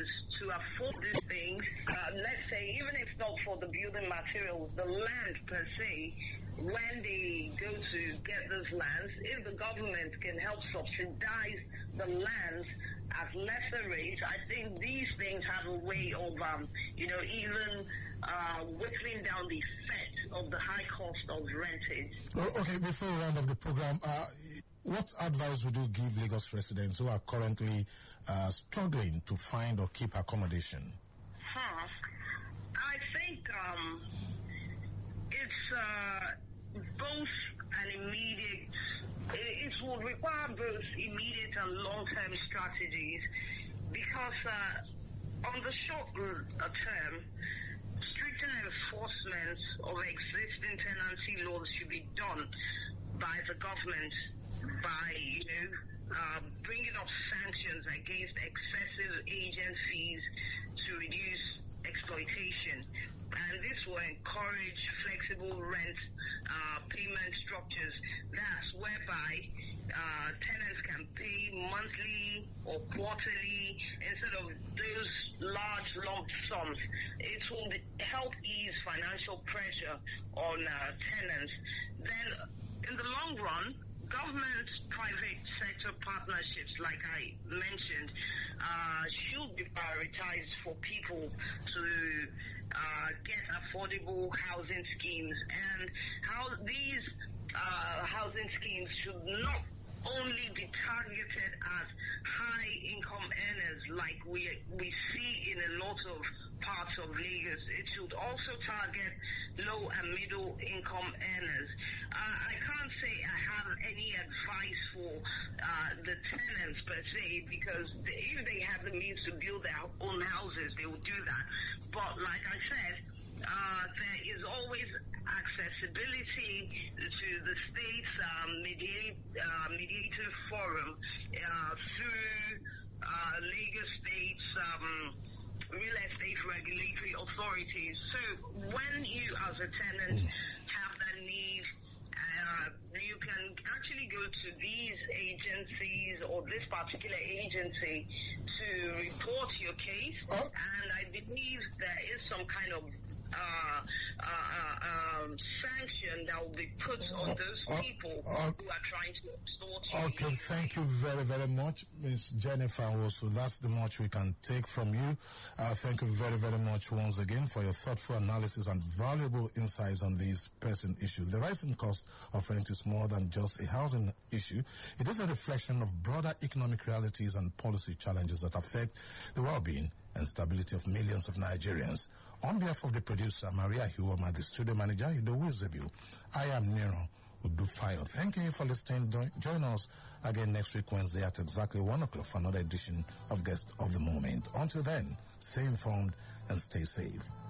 to afford these things, let's say, even if not for the building materials, the land per se, when they go to get those lands, if the government can help subsidize the lands at lesser rates, I think these things have a way of, even whittling down the effect of the high cost of rentage. Okay, before we round off the program, what advice would you give Lagos residents who are currently struggling to find or keep accommodation? I think it's both an immediate, it will require both immediate and long-term strategies, because on the short term, stricter enforcement of existing tenancy laws should be done by the government by, bringing up sanctions against excessive agent fees to reduce exploitation. And this will encourage flexible rent payment structures. That's whereby tenants can pay monthly or quarterly instead of those large lump sums. It will help ease financial pressure on tenants. Then, in the long run, government-private sector partnerships, like I mentioned, should be prioritized for people to get affordable housing schemes, and how these housing schemes should not only be targeted at high-income earners like we see in a lot of parts of Lagos. It should also target low and middle income earners. I can't say I have any advice for the tenants per se, because if they have the means to build their own houses, they will do that. But like I said, there is always accessibility to the state's mediative forum through Lagos State's real estate regulatory authorities. So when you as a tenant have that need, you can actually go to these agencies or this particular agency to report your case. And I believe there is some kind of sanction that will be put on those people who are trying to extort you. Okay, thank you very, very much, Ms. Jennifer Nwosu. That's the much we can take from you. Thank you very, very much once again for your thoughtful analysis and valuable insights on this pressing issue. The rising cost of rent is more than just a housing issue. It is a reflection of broader economic realities and policy challenges that affect the well-being and stability of millions of Nigerians. On behalf of the producer, Maria Huoma, the studio manager, Idowu Zebu, I am Nero Udufayo. Thank you for listening. Join us again next week, Wednesday at exactly 1 o'clock for another edition of Guest of the Moment. Until then, stay informed and stay safe.